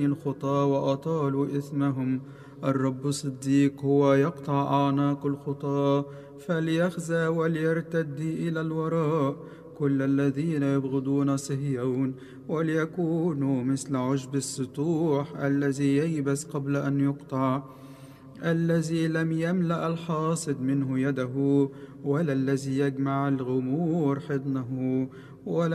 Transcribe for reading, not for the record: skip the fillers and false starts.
الخطى وأطالوا إثمهم. الرب صديق هو يقطع أعناق الخطى، فليخزى وليرتد إلى الوراء كل الذين يبغضون صهيون، وليكونوا مثل عشب السطوح الذي ييبس قبل أن يقطع، الذي لم يملأ الحاصد منه يده، ولا الذي يجمع الغمور حضنه، ولا